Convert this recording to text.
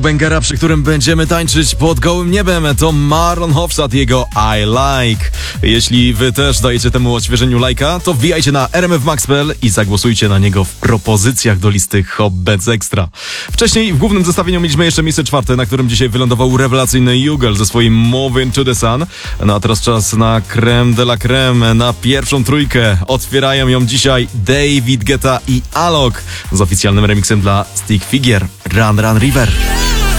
bangera, przy którym będziemy tańczyć pod gołym niebem. To Marlon Hofstad i jego I Like. Jeśli wy też dajecie temu odświeżeniu lajka, to wbijajcie na rmfmax.pl i zagłosujcie na niego w propozycjach do listy Hot Bets Extra. Wcześniej w głównym zestawieniu mieliśmy jeszcze miejsce czwarte, na którym dzisiaj wylądował rewelacyjny Jugel ze swoim Moving to the Sun. No a teraz czas na creme de la creme, na pierwszą trójkę. Otwierają ją dzisiaj David Guetta i Alok z oficjalnym remixem dla Stick Figure Run Run River.